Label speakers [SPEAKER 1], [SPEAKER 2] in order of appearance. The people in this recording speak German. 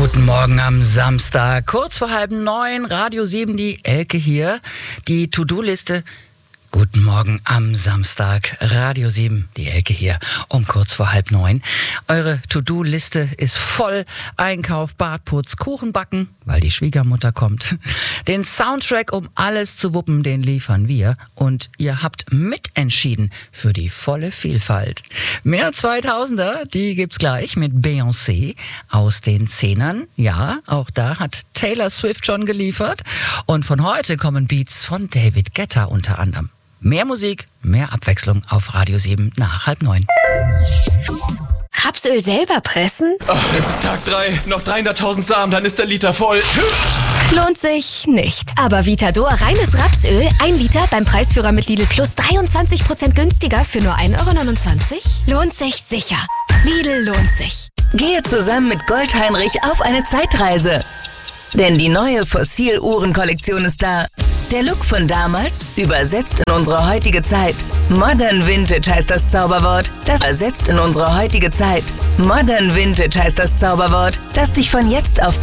[SPEAKER 1] Guten Morgen am Samstag, kurz vor 8:30, Radio 7, die Elke hier. Die To-Do-Liste. Guten Morgen am Samstag, Radio 7, die Elke hier, um kurz vor 8:30. Eure To-Do-Liste ist voll. Einkauf, Bartputz, Kuchen backen, weil die Schwiegermutter kommt. Den Soundtrack, um alles zu wuppen, den liefern wir. Und ihr habt mitentschieden für die volle Vielfalt. Mehr 2000er, die gibt's gleich mit Beyoncé aus den 10ern. Ja, auch da hat Taylor Swift schon geliefert. Und von heute kommen Beats von David Guetta unter anderem. Mehr Musik, mehr Abwechslung auf Radio 7 nach 8:30.
[SPEAKER 2] Rapsöl selber pressen?
[SPEAKER 3] Oh, es ist Tag 3, noch 300.000 Samen, dann ist der Liter voll.
[SPEAKER 2] Lohnt sich nicht. Aber Vitador reines Rapsöl, 1 Liter beim Preisführer mit Lidl Plus 23% günstiger für nur 1,29 €? Lohnt sich sicher. Lidl lohnt sich.
[SPEAKER 4] Gehe zusammen mit Goldheinrich auf eine Zeitreise. Denn die neue Fossil-Uhren-Kollektion ist da. Der Look von damals übersetzt in unsere heutige Zeit. Modern Vintage heißt das Zauberwort, das ersetzt in unsere heutige Zeit. Modern Vintage heißt das Zauberwort, das dich von jetzt auf